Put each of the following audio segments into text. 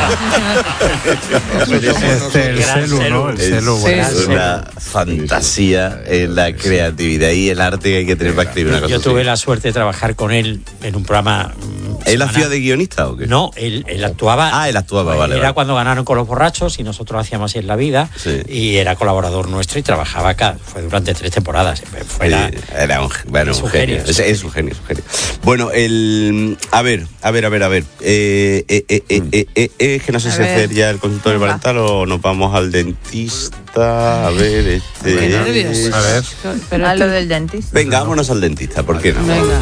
El celu, ¿no? El celu, bueno. Es una fantasía en la creatividad y el arte que hay que tener para escribir una cosa. Yo tuve la suerte de trabajar con él en un programa. ¿Él hacía de guionista o qué? No, él actuaba. Ah, él actuaba, vale. Era cuando ganaron con Los Borrachos y nosotros hacíamos así en la vida. Sí. Y era colaborador nuestro y trabajaba acá. Fue durante 3 temporadas. Era un genio. Es un genio. Bueno, a ver. Es que no sé si hacer ya el consultorio parental o nos vamos al dentista. A ver, A ver. Pero a lo del dentista. Venga, vámonos al dentista, ¿por qué no? Venga.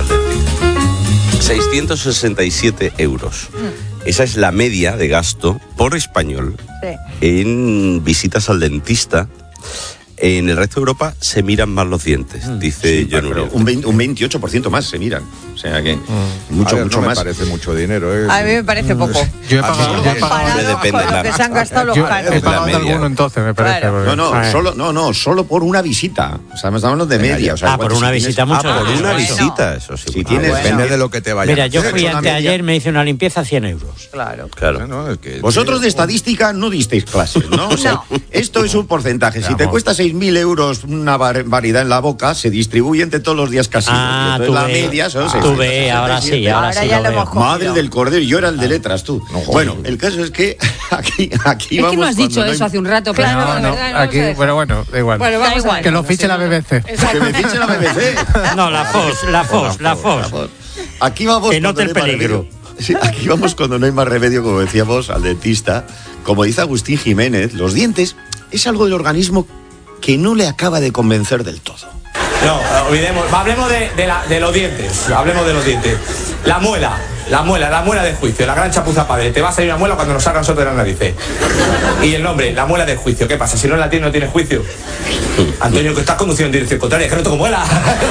667 euros. Esa es la media de gasto por español en visitas al dentista. En el resto de Europa se miran más los dientes, dice John Uriarte. Un 28% más se miran. O sea que mucho no más. Me parece mucho dinero, ¿eh? A mí me parece poco. Yo he pagado depende con lo que se han gastado los caros. he pagado alguno entonces, me parece. Claro. Solo por una visita. O sea, estamos hablando de media. O sea, por una visita mucho. Por una Bueno. visita, eso sí. Si tienes, Depende de lo que te vaya. Mira, yo a hacer. fui anteayer, me hice una limpieza, 100 euros. Claro. No, es que vosotros de estadística no disteis clases, ¿no? O sea, esto es un porcentaje. Si te cuesta 6.000 euros una variedad en la boca, se distribuye entre todos los días casi. Entonces la media son 6.000. Tú ve, ahora sí Ahora ya lo hemos cogido. Madre del cordero, yo era el de letras, tú. Bueno, el caso es que aquí Es vamos. que no has dicho eso hace un rato, pero No, de no, verdad, no aquí, sé. bueno, da igual. Bueno, vamos a ver. Que lo fiche la BBC. Que me fiche la BBC. No, la FOS. Aquí vamos. Que no te cuando hay más peligro. remedio. Sí, aquí vamos cuando no hay más remedio, como decíamos, al dentista. Como dice Agustín Jiménez, los dientes es algo del organismo que no le acaba de convencer del todo. No, hablemos de los dientes. Hablemos de los dientes. La muela de juicio, la gran chapuza padre. Te va a salir una muela cuando nos salgan nosotros de las narices. Y el nombre, la muela de juicio. ¿Qué pasa? Si no la tienes, no tienes juicio. Antonio, que estás conduciendo en dirección contraria, es que no tengo muela.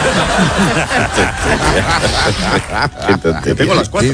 Yo tengo las 4.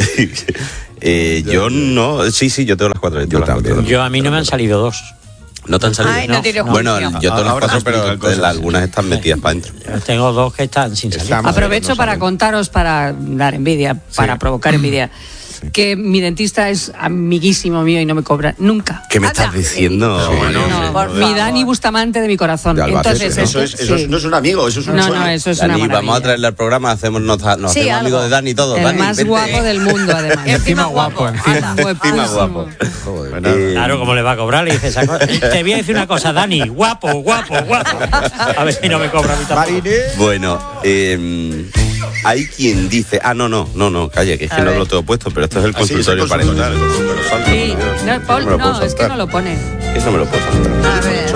Yo no. Sí, yo tengo las 4. Yo también. Yo a mí no me han salido 2. ¿No te han salido? Ay, no tiene Bueno, juicio. yo tengo las Ahora 4, pero explican cosas, algunas están metidas para adentro. Tengo 2 que están sin salir. Aprovecho para contaros, para dar envidia, para provocar envidia, que mi dentista es amiguísimo mío y no me cobra nunca. ¿Qué me estás diciendo? Mi Dani Bustamante de mi corazón. De Albacete, Entonces, Eso no es un amigo, eso es un sueño. No, eso es una Dani, maravilla. vamos a traerle al programa, nos hacemos amigos de Dani y todo. El Dani, más vente. guapo del mundo, además. Encima guapo, encima. Encima guapo. Claro, como le va a cobrar, le dices, te voy a decir una cosa, Dani, guapo. A ver si no me cobra a mí tampoco. Bueno, hay quien dice... no, calla, que es que no lo tengo puesto, pero esto es el consultorio parental. Sí, no, Paul, no, es que no lo pone. Eso me lo puedo saltar. A ver.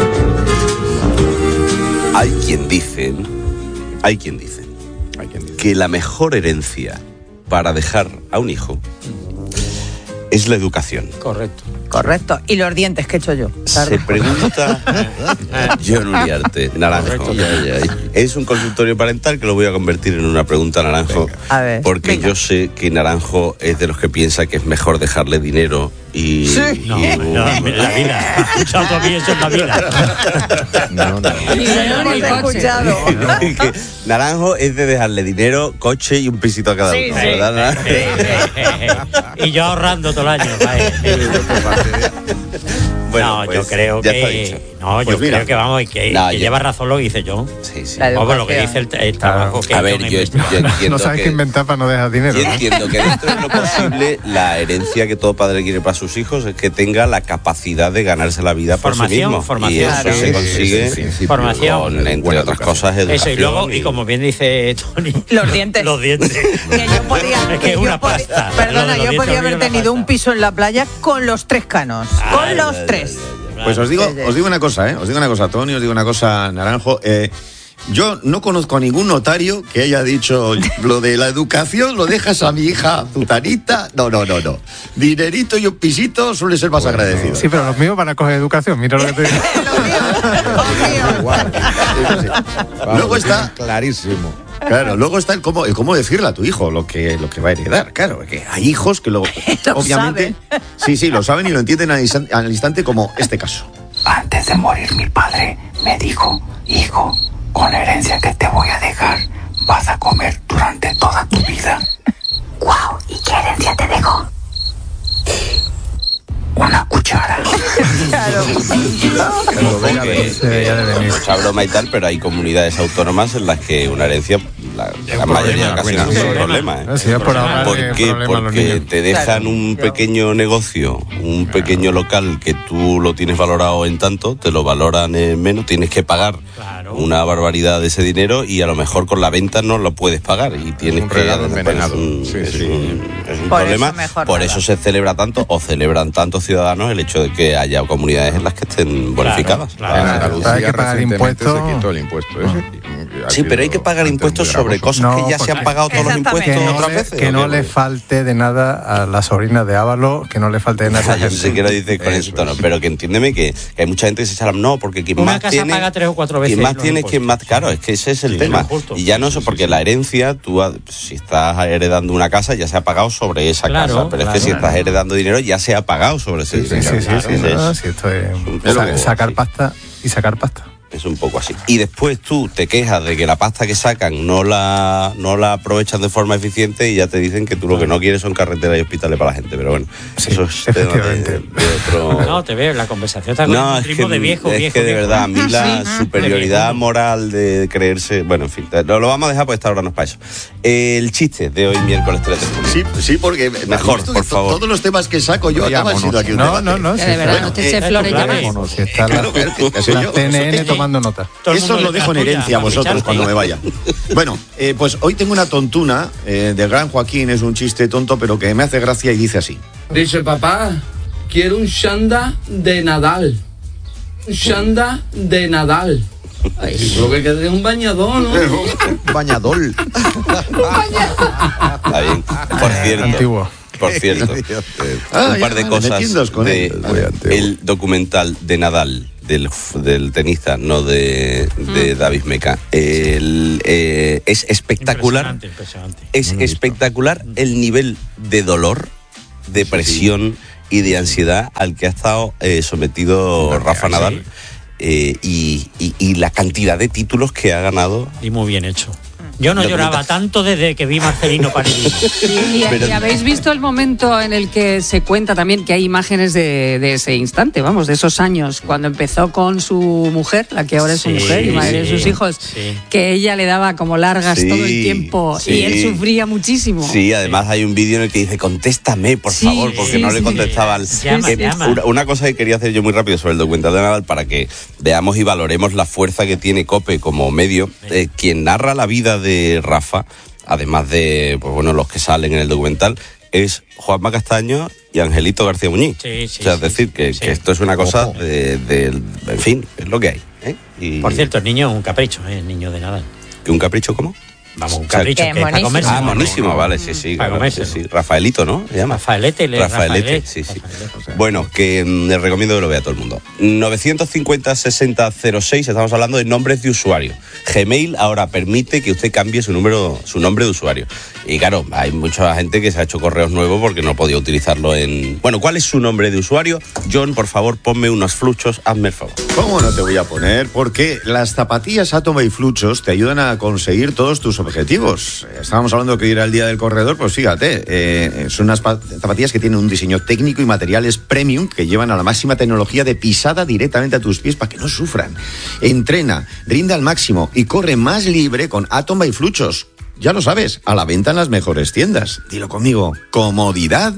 Hay quien dice que la mejor herencia para dejar a un hijo es la educación. Correcto. ¿Y los dientes que he hecho yo? Se pregunta John Uriarte, Naranjo. Es un consultorio parental que lo voy a convertir en una pregunta, Naranjo. A ver, porque yo sé que Naranjo es de los que piensa que es mejor dejarle dinero y... No, la vida. Escuchado todavía eso en la vida. No. Ni dinero ni coche. Que Naranjo es de dejarle dinero, coche y un pisito a cada uno, ¿verdad? Y yo ahorrando todo el año. Bueno, no, pues, yo creo ya está que... dicho. No, yo Pues mira. creo que vamos, que lleva razón lo que dice yo. Sí. La Vamos, lo que educación. dice el trabajo que A ha ver, hecho yo entiendo No sabes qué inventar para no dejar dinero. Yo ¿no? entiendo que dentro de lo posible la herencia que todo padre quiere para sus hijos es que tenga la capacidad de ganarse la vida por sí mismo. Formación. Y eso Claro. se consigue Formación. con, entre otras cosas, educación. Eso, y luego, y como bien dice Tony... Los dientes. Que yo podía... Es que es una pasta. Perdona, Lo de los yo podía dientes haber es una tenido pasta. un piso en la playa con los 3 canos. Con los 3. Pues os digo una cosa, Tony, os digo una cosa, Naranjo. Yo no conozco a ningún notario que haya dicho lo de la educación lo dejas a mi hija Zutanita. No. Dinerito y un pisito suele ser más agradecido. Sí, pero los míos van a coger educación, mira lo que te digo. Luego está... Clarísimo. Claro, luego está el cómo decirle a tu hijo lo que va a heredar. Claro, que hay hijos que luego, obviamente, sí, lo saben y lo entienden al instante, como este caso. Antes de morir mi padre me dijo, hijo, con la herencia que te voy a dejar, vas a comer durante toda tu vida. Guau, ¿y qué herencia te dejó? Claro. Mucha broma y tal, pero hay comunidades autónomas en las que una herencia, la mayoría de ocasiones, es un problema. ¿Por qué? Porque te dejan un pequeño negocio, un pequeño local que tú lo tienes valorado en tanto, te lo valoran en menos, tienes que pagar una barbaridad de ese dinero y a lo mejor con la venta no lo puedes pagar y tienes que... Es un problema. Por eso se celebra tanto o celebran tantos ciudadanos el hecho de que haya comunidades en las que estén bonificadas. En Andalucía hay que pagar impuestos. Se quitó el impuesto ese. Sí, pero hay que pagar impuestos sobre cosas que ya se han pagado todos los impuestos otras veces. Que no le falte de nada a la sobrina de Ávalo, que no le falte de nada a yo sé que lo dices con ese tono, pero que entiéndeme que hay mucha gente que se echa no, porque quien más tiene paga 3 o 4 veces. Quien más tiene es quien más caro, es que ese es el tema. Y ya no eso, porque la herencia, tú si estás heredando una casa ya se ha pagado sobre esa casa, pero es que si estás heredando dinero ya se ha pagado sobre ese dinero. Sí, esto es sacar pasta y sacar pasta. Es un poco así. Y después tú te quejas de que la pasta que sacan no la aprovechan de forma eficiente y ya te dicen que tú lo que no quieres son carreteras y hospitales para la gente. Pero bueno, eso es tema de otro... No, te veo, la conversación está con un ritmo de viejo. Es que de verdad, a mí la superioridad moral de creerse... Bueno, en fin, lo vamos a dejar porque esta hora no es para eso. El chiste de hoy, miércoles 3 de junio. Sí, porque mejor, por favor. Todos los temas que saco yo acaban siendo aquí un debate. No, de verdad, no te eches flores ya ves. Si está la CNN tomando nota. Eso lo dejo en herencia a vosotros cuando me vaya. Bueno, pues hoy tengo una tontuna del gran Joaquín, es un chiste tonto, pero que me hace gracia y dice así. Dice, papá, quiero un Xanda de Nadal. Un Xanda de Nadal. Ay, lo que queda es un bañador, ¿no? Bañador. Está bien. Por cierto. Antiguo. Por cierto, un par de cosas el documental de Nadal, del tenista, no de David Meca. Es espectacular. Impresionante. Es espectacular el nivel de dolor, de presión y de ansiedad al que ha estado sometido Rafa Nadal. Y la cantidad de títulos que ha ganado. Y muy bien hecho. Yo no lloraba tanto desde que vi Marcelino Panerini. Y habéis visto el momento en el que se cuenta también que hay imágenes de ese instante, vamos, de esos años, cuando empezó con su mujer, la que ahora es su mujer y madre de sus hijos, que ella le daba como largas todo el tiempo y él sufría muchísimo. Sí, además hay un vídeo en el que dice, contéstame, por favor, porque no le contestaban. Una cosa que quería hacer yo muy rápido sobre el documental de Nadal, para que veamos y valoremos la fuerza que tiene COPE como medio. Quien narra la vida de Rafa, además de los que salen en el documental, es Juanma Castaño y Angelito García Muñiz. Es decir, que esto es una cosa en fin, es lo que hay. Y... Por cierto, el niño es un capricho, el niño de Nadal. ¿Que un capricho cómo? Vamos, un capricho que es para comerse. Buenísimo, vale, sí. Para comerse. Sí. Rafaelito, ¿no? ¿Se llama? Rafaelete, sí. Bueno, que les recomiendo que lo vea todo el mundo. 950-6006, estamos hablando de nombres de usuario. Gmail ahora permite que usted cambie su nombre de usuario. Y claro, hay mucha gente que se ha hecho correos nuevos porque no podía utilizarlo en... Bueno, ¿cuál es su nombre de usuario? John, por favor, ponme unos fluchos, hazme el favor. ¿Cómo no te voy a poner? Porque las zapatillas Atom y Fluchos te ayudan a conseguir todos tus objetivos. Estábamos hablando que era el día del corredor, pues fíjate, son unas zapatillas que tienen un diseño técnico y materiales premium que llevan a la máxima tecnología de pisada directamente a tus pies para que no sufran. Entrena, rinde al máximo y corre más libre con Atom by Fluchos. Ya lo sabes, a la venta en las mejores tiendas. Dilo conmigo, comodidad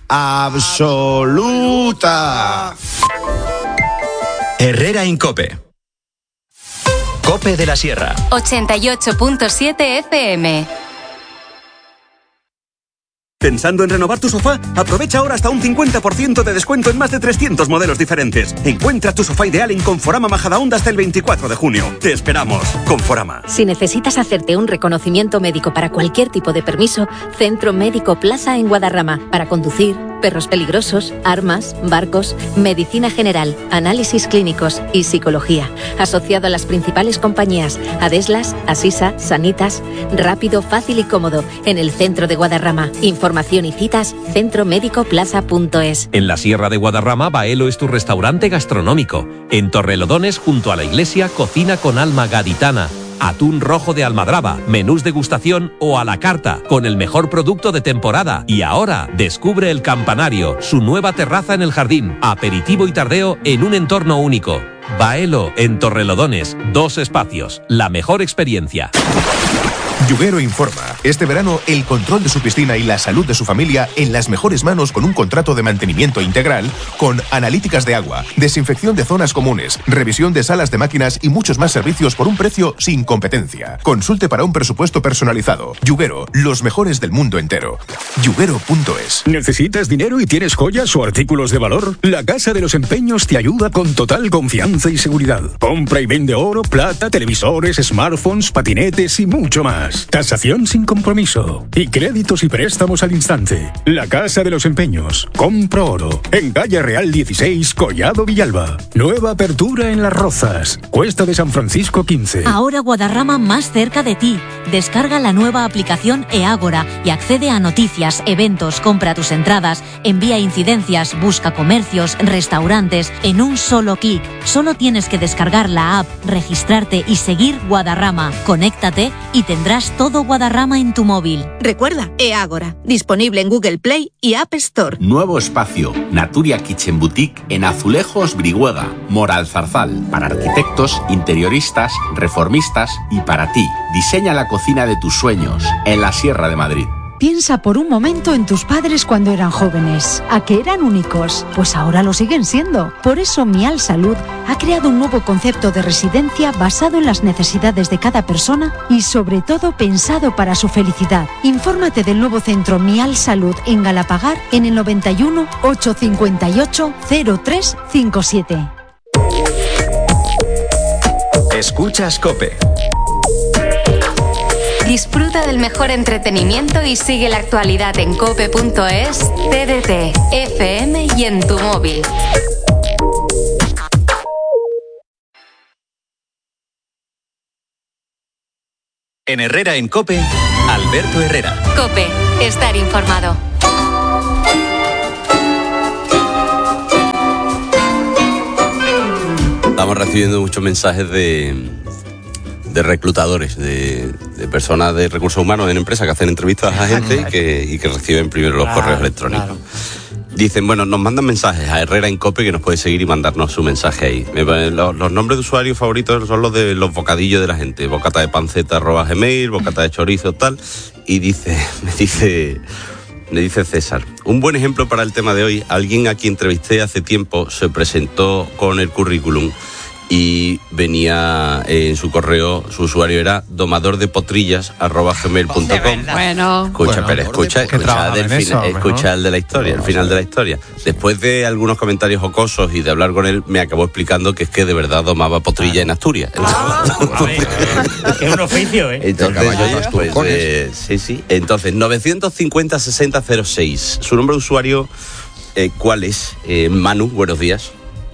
absoluta. Herrera Incope. Cope de la Sierra. 88.7 FM. ¿Pensando en renovar tu sofá? Aprovecha ahora hasta un 50% de descuento en más de 300 modelos diferentes. Encuentra tu sofá ideal en Conforama Majadahonda hasta el 24 de junio. ¡Te esperamos! Conforama. Si necesitas hacerte un reconocimiento médico para cualquier tipo de permiso, Centro Médico Plaza en Guadarrama. Para conducir, perros peligrosos, armas, barcos, medicina general, análisis clínicos y psicología. Asociado a las principales compañías Adeslas, Asisa, Sanitas. Rápido, fácil y cómodo en el centro de Guadarrama. Información y citas centromédicoplaza.es. En la Sierra de Guadarrama, Baelo es tu restaurante gastronómico. En Torrelodones, junto a la iglesia, cocina con alma gaditana. atún rojo de almadraba, menús degustación o a la carta, con el mejor producto de temporada. Y ahora, descubre El Campanario, su nueva terraza en el jardín, aperitivo y tardeo en un entorno único. Baelo, en Torrelodones, 2 espacios, la mejor experiencia. Yuguero informa. Este verano, el control de su piscina y la salud de su familia en las mejores manos con un contrato de mantenimiento integral con analíticas de agua, desinfección de zonas comunes, revisión de salas de máquinas y muchos más servicios por un precio sin competencia. Consulte para un presupuesto personalizado. Yuguero, los mejores del mundo entero. Yuguero.es. ¿Necesitas dinero y tienes joyas o artículos de valor? La Casa de los Empeños te ayuda con total confianza y seguridad. Compra y vende oro, plata, televisores, smartphones, patinetes y mucho más. Tasación sin compromiso y créditos y préstamos al instante. La Casa de los Empeños. Compro oro. En Calle Real 16, Collado Villalba. Nueva apertura en Las Rozas. Cuesta de San Francisco 15. Ahora Guadarrama más cerca de ti. Descarga la nueva aplicación eAgora y accede a noticias, eventos, compra tus entradas, envía incidencias, busca comercios, restaurantes en un solo clic. Solo tienes que descargar la app, registrarte y seguir Guadarrama. Conéctate y tendrás todo Guadarrama en tu móvil. Recuerda, eAgora, disponible en Google Play y App Store. Nuevo espacio, Naturia Kitchen Boutique en Azulejos Brihuega, Moral Zarzal, para arquitectos, interioristas, reformistas y para ti. Diseña la cocina de tus sueños en la Sierra de Madrid. Piensa por un momento en tus padres cuando eran jóvenes. ¿A que eran únicos? Pues ahora lo siguen siendo. Por eso Mial Salud ha creado un nuevo concepto de residencia basado en las necesidades de cada persona y sobre todo pensado para su felicidad. Infórmate del nuevo centro Mial Salud en Galapagar en el 91 858 0357. Escuchas COPE. Disfruta del mejor entretenimiento y sigue la actualidad en cope.es, TDT, FM y en tu móvil. En Herrera en COPE, Alberto Herrera. COPE, estar informado. Estamos recibiendo muchos mensajes de reclutadores, de personas de recursos humanos en empresas que hacen entrevistas a gente y que reciben primero los correos electrónicos. Claro. Dicen, bueno, nos mandan mensajes a Herrera en COPE, que nos puede seguir y mandarnos su mensaje ahí. Los nombres de usuarios favoritos son los de los bocadillos de la gente, bocata de panceta @gmail, bocata de chorizo, tal. Y me dice César, un buen ejemplo para el tema de hoy, alguien a quien entrevisté hace tiempo se presentó con el currículum y venía en su correo, su usuario era domadordepotrillas@gmail.com. Bueno. Escucha, pero escucha el de la historia, el final de la historia. Después de algunos comentarios jocosos y de hablar con él, me acabó explicando que es que de verdad domaba potrilla en Asturias. Es un oficio, ¿eh? Entonces, sí. Entonces, 950 60 06. Su nombre de usuario, ¿cuál es? Manu, buenos días.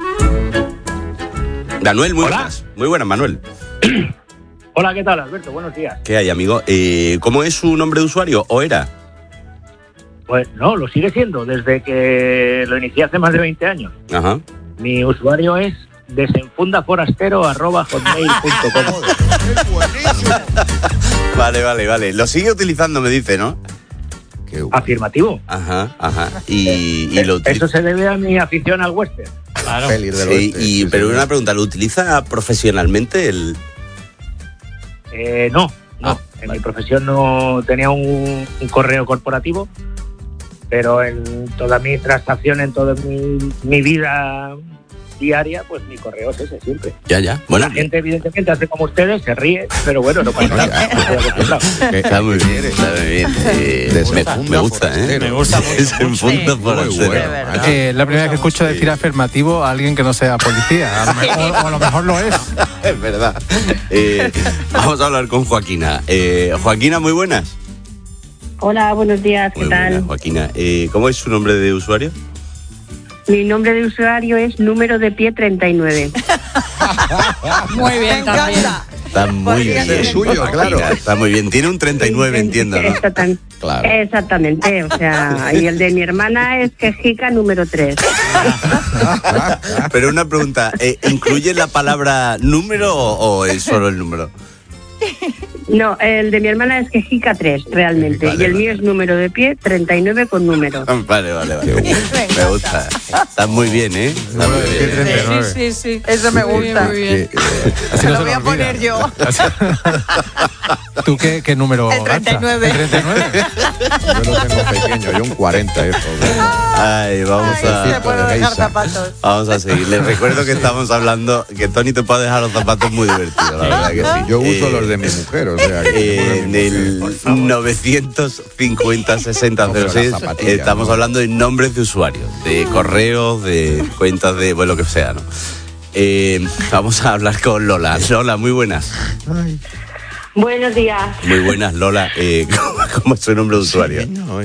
Manuel, muy buenas. Muy buenas, Manuel. Hola, ¿qué tal, Alberto? Buenos días. ¿Qué hay, amigo? ¿Cómo es su nombre de usuario o era? Pues no, lo sigue siendo desde que lo inicié hace más de 20 años. Ajá. Mi usuario es desenfundaforastero@hotmail.com. Vale. Lo sigue utilizando, me dice, ¿no? Afirmativo. Ajá. Y eso se debe a mi afición al western. Claro. Pero una pregunta, ¿lo utiliza profesionalmente el...? No. En mi profesión no tenía un correo corporativo, pero en toda mi transacción, en toda mi vida diaria, pues mi correo es ese siempre. Ya. Bueno, la gente evidentemente hace como ustedes, se ríe, pero bueno, no pasa nada. Está muy bien. Me gusta, ¿eh? Me gusta mucho. Desenfunda forastero. La primera vez que escucho decir afirmativo a alguien que no sea policía. A lo mejor lo es. Es verdad. Vamos a hablar con Joaquina. Joaquina, muy buenas. Hola, buenos días, ¿qué tal? Buenas, Joaquina. ¿Cómo es su nombre de usuario? Mi nombre de usuario es número de pie 39. Muy bien, también. Está muy bien. Es suyo, claro. Está muy bien. Tiene un 39, entiendo, ¿no? Claro. Exactamente. O sea, y el de mi hermana es quejica número 3. Pero una pregunta, ¿incluye la palabra número o es solo el número? No, el de mi hermana es Quejica 3, realmente. Vale, y el mío es número de pie 39 con número. Vale. Me gusta. Está muy bien, ¿eh? Está muy bien. Sí. Eso me gusta. Muy bien. Así lo voy a poner yo. ¿Tú qué número? El 39. ¿El 39? Yo lo tengo pequeño, yo un 40. Ay, vamos a seguir. Les recuerdo que estamos hablando que Tony te puede dejar los zapatos muy divertidos, la verdad que sí. Yo uso los de mi mujer, o sea... En el 950-6006 estamos hablando de nombres de usuarios, de correos, de cuentas de... bueno, lo que sea, ¿no? Vamos a hablar con Lola. Lola, muy buenas. Buenos días. Muy buenas, Lola. ¿Cómo es tu nombre de usuario?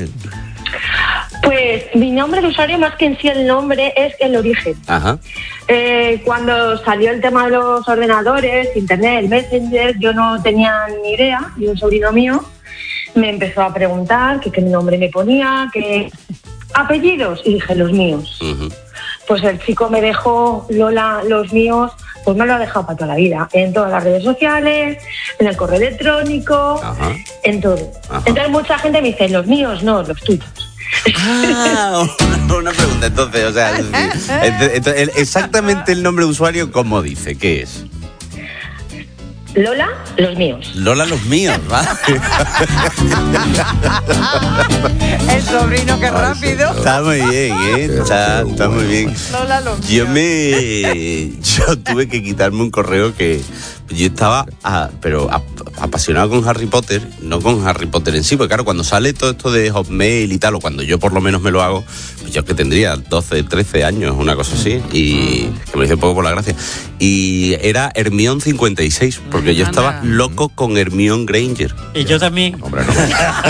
Pues mi nombre de usuario, más que en sí el nombre, es el origen. Ajá. Cuando salió el tema de los ordenadores, internet, el Messenger, yo no tenía ni idea, y un sobrino mío me empezó a preguntar qué nombre me ponía, qué apellidos, y dije los míos. Uh-huh. Pues el chico me dejó Lola, los míos, pues me lo ha dejado para toda la vida, en todas las redes sociales, en el correo electrónico, ajá, en todo. Ajá. Entonces mucha gente me dice, los míos no, los tuyos. Una pregunta, entonces, o sea, exactamente el nombre de usuario, ¿cómo dice? ¿Qué es? Lola, los míos. Lola, los míos, ¿vale? El sobrino, qué rápido. Está muy bien, está muy bien. Lola, los míos. Yo tuve que quitarme un correo que yo estaba apasionado con Harry Potter, no con Harry Potter en sí, porque claro, cuando sale todo esto de Hotmail y tal, o cuando yo por lo menos me lo hago, pues yo que tendría 12, 13 años, una cosa así, y que me hice un poco por la gracia. Y era Hermione 56, porque yo estaba loco con Hermione Granger. Y yo también. Hombre, no.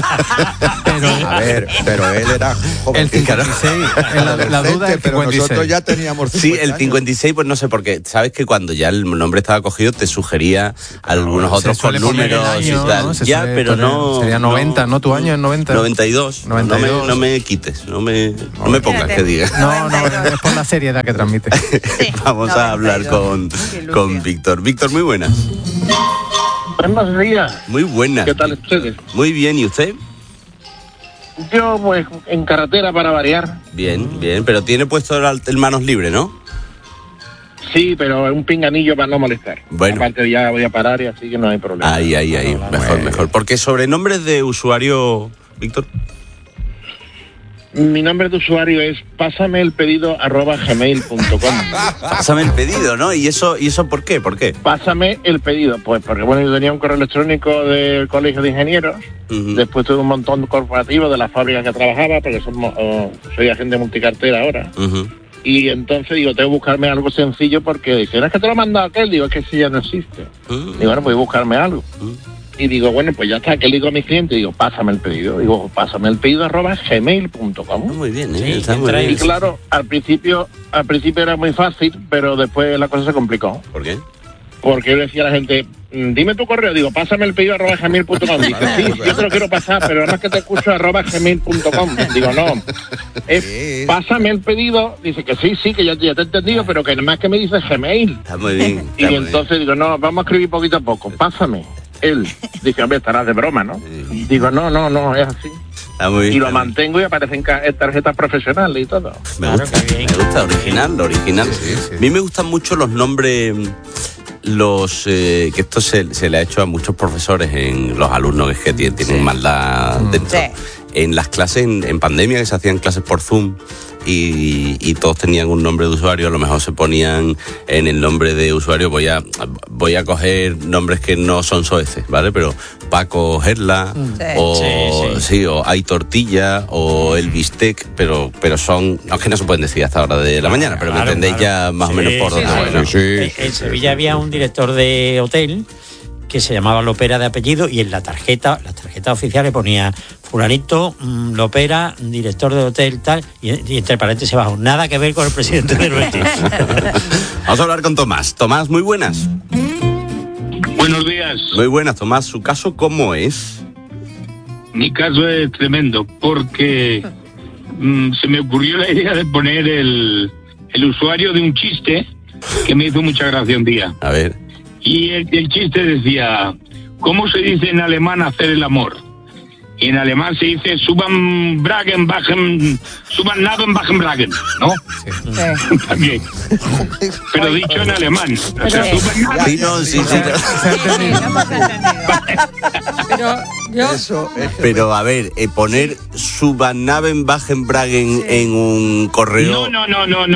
A ver, pero él era joven. El 56, la duda es pero nosotros ya teníamos 50 Sí, el 56, pues no sé, porque sabes que cuando ya el nombre estaba cogido te sugería algunos otros con números año, y tal. ¿no? Ya, pero no... Sería 90, ¿no? ¿Tu año es 90? 92. 92. No me quites, no me pongas que diga. No, es por la seriedad que transmite. Sí, vamos a hablar con Víctor. Víctor, muy buenas. Buenos días. Muy buenas. ¿Qué tal ustedes? Muy bien, ¿y usted? Yo, pues, en carretera para variar. Bien, pero tiene puesto el manos libre, ¿no? Sí, pero es un pinganillo para no molestar. Bueno. Aparte ya voy a parar y así que no hay problema. Ahí. Mejor. Porque sobre nombres de usuario, Víctor. Mi nombre de usuario es pásameelpedido@gmail.com. Pásame el pedido, ¿no? ¿Y eso por qué? ¿Por qué? Pásame el pedido. Pues porque, bueno, yo tenía un correo electrónico del Colegio de Ingenieros. Uh-huh. Después tuve un montón de corporativos de la fábrica que trabajaba, porque soy agente multicartera ahora. Uh-huh. Y entonces digo, tengo que buscarme algo sencillo porque dicen, ¿es que te lo ha mandado aquel? Digo, es que sí, ya no existe. Digo, bueno, pues buscarme algo. Y digo, bueno, pues ya está, que le digo a mis clientes, digo, pásame el pedido. Digo, pásame el pedido @gmail.com. Muy bien, ¿eh? Sí, está muy bien. Y claro, al principio era muy fácil, pero después la cosa se complicó. ¿Por qué? Porque yo le decía a la gente, dime tu correo, digo, pásame el pedido @gmail.com. Dice, sí, yo te lo quiero pasar, pero ahora es que te escucho @gmail.com. Digo, no, pásame el pedido. Dice que sí, que ya te he entendido, pero que nada más que me dice Gmail. Está muy bien. Y entonces digo, no, vamos a escribir poquito a poco, pásame. Él dice, hombre, estarás de broma, ¿no? Sí. Digo, no, es así. Bien, y lo mantengo y aparecen tarjetas profesionales y todo. Me gusta, original. Sí. A mí me gustan mucho los nombres... que esto se le ha hecho a muchos profesores, en los alumnos que tienen maldad dentro. Sí. En las clases, en pandemia, que se hacían clases por Zoom y todos tenían un nombre de usuario, a lo mejor se ponían en el nombre de usuario, voy a coger nombres que no son soeces, ¿vale? Pero Paco Gerla, o Hay Tortilla, o El Bistec, pero son, no es que no se pueden decir hasta hora de la mañana, pero me entendéis ya más o menos por dónde voy, ¿no? En Sevilla había un director de hotel que se llamaba Lopera de apellido, y en la tarjeta oficial le ponía fulanito, Lopera, director de hotel, tal, y entre paréntesis abajo, nada que ver con el presidente del Betis. Vamos a hablar con Tomás. Tomás, muy buenas. Buenos días. Muy buenas, Tomás. ¿Su caso cómo es? Mi caso es tremendo, porque se me ocurrió la idea de poner el usuario de un chiste que me hizo mucha gracia un día. A ver. Y el chiste decía, ¿cómo se dice en alemán hacer el amor? Y en alemán se dice suban bragen, bajen, suban naben, bajen bragen, ¿no? Sí. También. Pero dicho en alemán. O sea, suban naben. Sí, no, sí. Pero yo... Pero a ver, poner Subannaben Bajenbragen en un correo. No.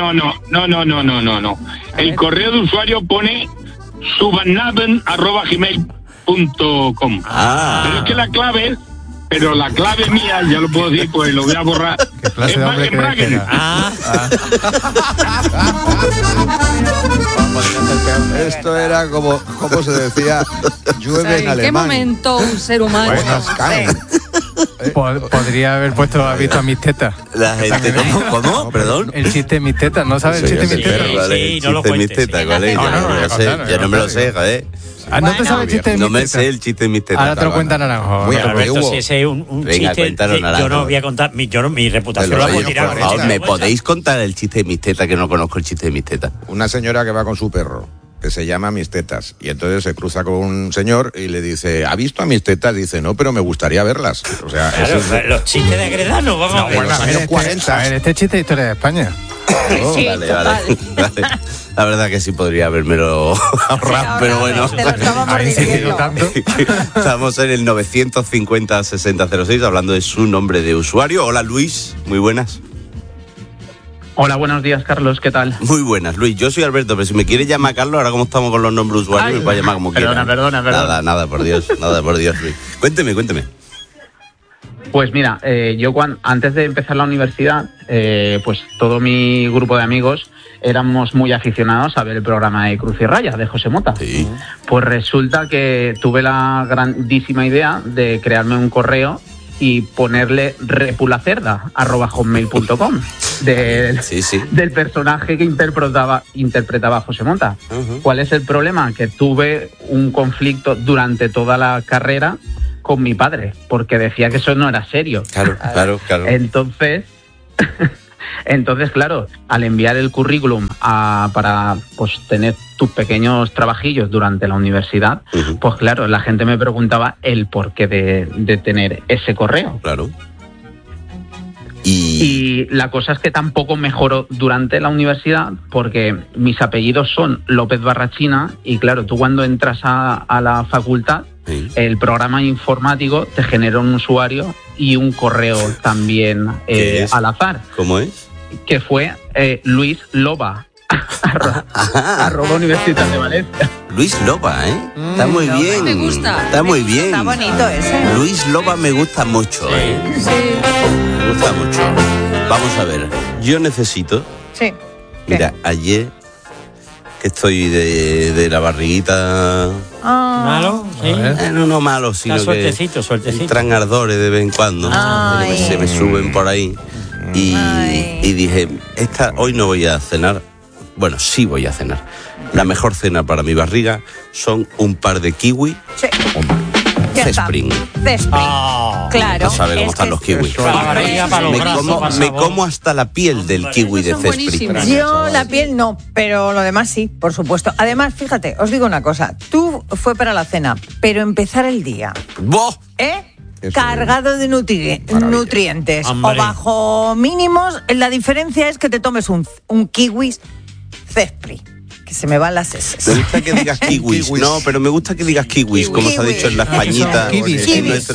El correo de usuario pone subannaben@gmail.com. Pero es que la clave mía, ya lo puedo decir, pues lo voy a borrar. Es Bajenbragen. Esto era como se decía, llueve en ¿En alemán. qué momento un ser humano... Podría haber puesto, ¿has visto a mis tetas? La gente, ¿cómo? Perdón. El chiste de mis tetas, ¿no sabes el chiste de mis tetas? Sí, no lo cuentes. Ya no me lo sé, joder. ¿No te sabes el chiste de mis tetas? No me sé el chiste de mis tetas. Ahora te lo cuenta Naranjo. Alberto, si ese es un Venga, chiste, cuéntalo, Naranjo. yo no voy a contar, mi reputación la puedo tirar. Por favor, ¿me podéis contar el chiste de mis tetas, que no conozco el chiste de mis tetas? Una señora que va con su perro, que se llama Mis Tetas, y entonces se cruza con un señor y le dice, ¿ha visto a mis tetas? Dice, no, pero me gustaría verlas. O sea, claro, los chistes de Agredano, vamos a ver. En los años 40. A ver, este chiste de historia de España. Sí, vale. La verdad que sí podría habérmelo ahorrado, pero bueno. Estamos en el 950-6006 hablando de su nombre de usuario. Hola, Luis, muy buenas. Hola, buenos días, Carlos, ¿qué tal? Muy buenas, Luis. Yo soy Alberto, pero si me quieres llamar Carlos, ahora como estamos con los nombres usuarios, me puedes llamar como quieras. Perdona. Nada, por Dios, Luis. Cuénteme. Pues mira, yo antes de empezar la universidad, pues todo mi grupo de amigos éramos muy aficionados a ver el programa de Cruz y Raya, de José Mota. Sí. Pues resulta que tuve la grandísima idea de crearme un correo y ponerle repulacerda@hotmail.com del personaje que interpretaba José Mota. ¿Cuál es el problema? Que tuve un conflicto durante toda la carrera con mi padre, porque decía que eso no era serio. Claro. Entonces, claro, al enviar el currículum para pues tener tus pequeños trabajillos durante la universidad, pues claro, la gente me preguntaba el porqué de tener ese correo. Claro. Y la cosa es que tampoco mejoró durante la universidad, porque mis apellidos son López Barrachina, y claro, tú cuando entras a la facultad, el programa informático te genera un usuario y un correo también al azar. ¿Cómo es? Que fue Luis Loba, @Universitat de Valencia. Luis Loba, ¿eh? Está muy bien. Me gusta. Está muy bien. Está bonito ese. Luis Loba me gusta mucho, ¿eh? Sí. Me gusta mucho. Vamos a ver. Yo necesito... Sí. Mira, ayer que estoy de la barriguita... ¿Malo? Sí. No malo, sino suertecito. Entran ardores de vez en cuando. Se me suben por ahí. Y dije, hoy no voy a cenar. Bueno, sí voy a cenar. La mejor cena para mi barriga son un par de kiwi. Sí. Cespring. Claro. No sabe cómo están los kiwis. Me como hasta la piel del kiwi de Cespring. Yo la piel no, pero lo demás sí, por supuesto. Además, fíjate, os digo una cosa. Tú fue para la cena, pero empezar el día. ¡Boh! Cargado de nutrientes. Hombre. O bajo mínimos, la diferencia es que te tomes un kiwi Cespring. Que se me van las S. Me gusta que digas kiwis. No, pero me gusta que digas kiwis, como se ha dicho en la Españita. Kiwis,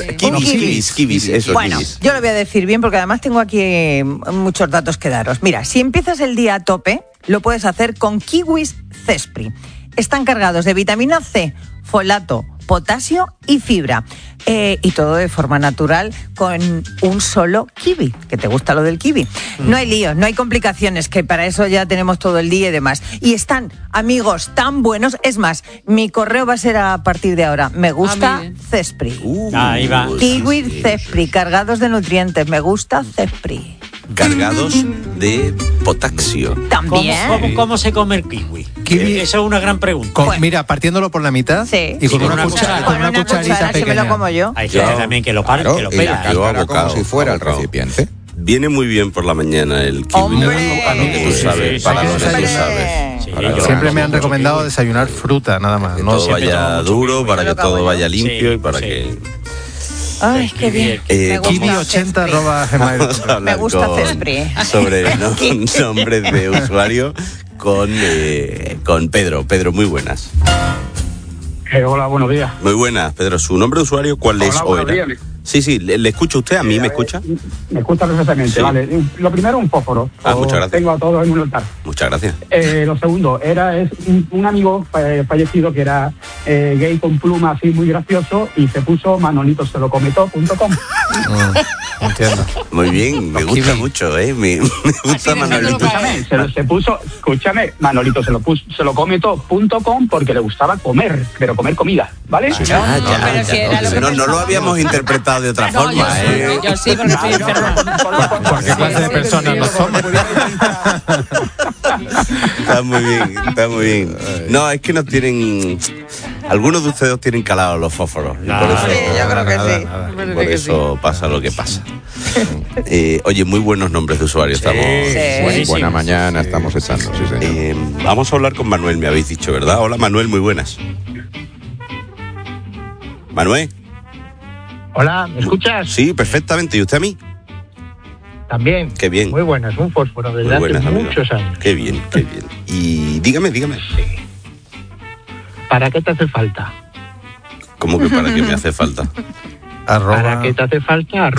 eso. Bueno, kiwis. yo lo voy a decir bien porque además tengo aquí muchos datos que daros. Mira, si empiezas el día a tope, lo puedes hacer con kiwis Cespring. Están cargados de vitamina C, folato, potasio y fibra. Y todo de forma natural con un solo kiwi, que te gusta lo del kiwi. No hay líos, no hay complicaciones, que para eso ya tenemos todo el día y demás. Y están, amigos, tan buenos. Es más, mi correo va a ser a partir de ahora. Me gusta Cespring. Ahí va. Kiwi Cespring, cargados de nutrientes. Me gusta Cespring. Cargados de potasio. También. ¿Cómo se come el kiwi? Esa es una gran pregunta. Mira, partiéndolo por la mitad y con una cucharita si me lo como yo. Hay gente también que lo parte, que lo pega. Como si fuera el recipiente. Viene muy bien por la mañana el kiwi. ¡Hombre! Tú sabes, para lo que tú sabes. Siempre me han recomendado desayunar fruta, nada más. Que no todo vaya duro, para que todo vaya limpio y para que... Ay, qué bien. Kiwi80@gmail.com. Me gusta Cespri. Sobre nombres de usuario con Pedro. Pedro, muy buenas. Hola, buenos días. Muy buenas, Pedro. ¿Su nombre de usuario cuál es o era? Sí, ¿le escucha usted? ¿A mí me escucha? Me escucha perfectamente, sí. Vale. Lo primero, un fósforo. Muchas gracias. Tengo a todos en un altar. Muchas gracias. Lo segundo, es un amigo fallecido que era gay con pluma así muy gracioso y se puso manolitoselocometó.com. Entiendo. Muy bien, me gusta mucho, me gusta Manolito. Se puso, escúchame, manolitoselocometó.com porque le gustaba comer, pero comer comida, ¿vale? No lo habíamos interpretado de otra forma, Yo sí, porque estoy enferma. ¿Por qué clase de personas no somos? Está muy bien. No, es que no tienen... Algunos de ustedes tienen calados los fósforos. Por eso, yo creo que sí. Por eso pasa lo que pasa. Oye, muy buenos nombres de usuario estamos. Buena mañana estamos echando, sí, señor. Vamos a hablar con Manuel, me habéis dicho, ¿verdad? Hola, Manuel, muy buenas. Manuel. Hola, ¿me escuchas? Sí, perfectamente. ¿Y usted a mí? También. Qué bien. Muy buenas, un fósforo desde hace muchos años. Qué bien. Y dígame. Sí. ¿Para qué te hace falta? ¿Cómo que para qué me hace falta? ¿Para qué te hace falta?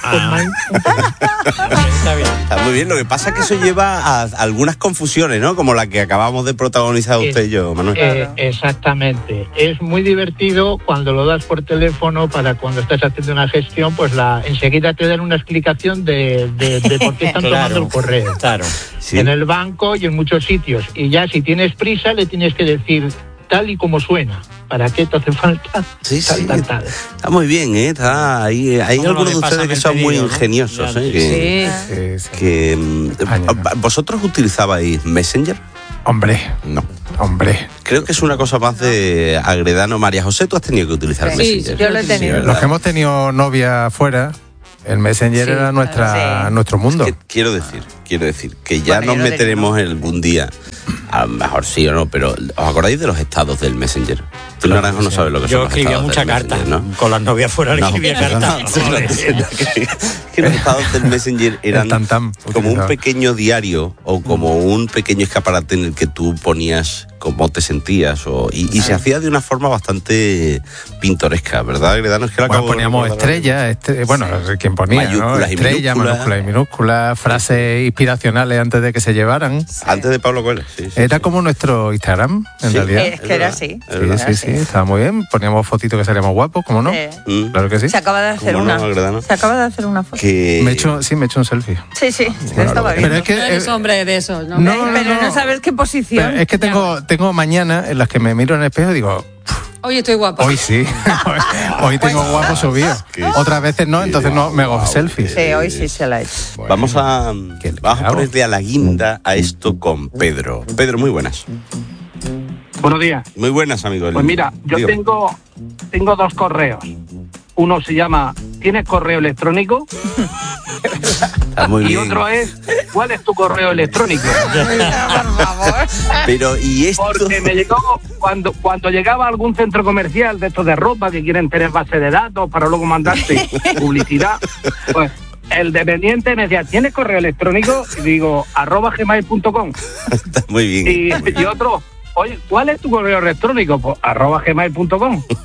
Está muy bien, lo que pasa es que eso lleva a algunas confusiones, ¿no? Como la que acabamos de protagonizar usted y yo, Manuel. Exactamente. Es muy divertido cuando lo das por teléfono para cuando estás haciendo una gestión, pues enseguida te dan una explicación de por qué están tomando el correo. Claro. Sí. En el banco y en muchos sitios. Y ya si tienes prisa le tienes que decir tal y como suena. ¿Para qué te hace falta? Sí. Está muy bien, Está ahí. Hay algunos de ustedes que son muy ingeniosos, ¿Vosotros utilizabais Messenger? Hombre. No. Hombre. Creo que es una cosa más de Agredano. María José, tú has tenido que utilizar Messenger. Sí, yo lo he tenido. Los que hemos tenido novia afuera, el Messenger era nuestro mundo. Es que quiero decir que ya nos meteremos algún día, a lo mejor sí o no, pero ¿os acordáis de los estados del Messenger? Tú, Naranjo, no sabes lo que son los estados. Yo escribía muchas cartas, ¿no? Con las novias fuera le escribía cartas. Que los estados del Messenger eran como un pequeño diario o como un pequeño escaparate en el que tú ponías cómo te sentías y se hacía de una forma bastante pintoresca, ¿verdad, Agredano? Es que poníamos estrellas, quien ponía, mayúsculas, ¿no? Estrellas, minúsculas y minúsculas, frases inspiracionales antes de que se llevaran. Antes de Pablo Coelho, sí. Era como nuestro Instagram, en realidad. Es que era así. Sí, estaba muy bien. Poníamos fotitos que salíamos guapos, ¿cómo no? Claro que sí. Se acaba de hacer una. Se acaba de hacer una foto. Me he hecho un selfie. Sí, estaba bien. Pero es que eres hombre de esos, ¿no? Pero no sabes qué posición. Pero es que tengo mañanas en las que me miro en el espejo y digo... Hoy estoy guapa. Hoy sí. Hoy tengo guapo subido. Otras veces no, entonces no me hago selfies. Sí, hoy sí se la he hecho. Bueno, vamos a ponerle a la guinda a esto con Pedro. Pedro, muy buenas. Buenos días. Muy buenas, amigo. Pues mira, yo tengo dos correos. Uno se llama ¿tienes correo electrónico? Y otro es ¿cuál es tu correo electrónico? Por favor. Pero ¿y esto? Porque me llegó cuando llegaba a algún centro comercial de estos de ropa que quieren tener base de datos para luego mandarte publicidad, pues el dependiente me decía ¿tienes correo electrónico? Y digo @gmail.com. Está muy bien. Y otro, oye, ¿cuál es tu correo electrónico? Pues @gmail.com.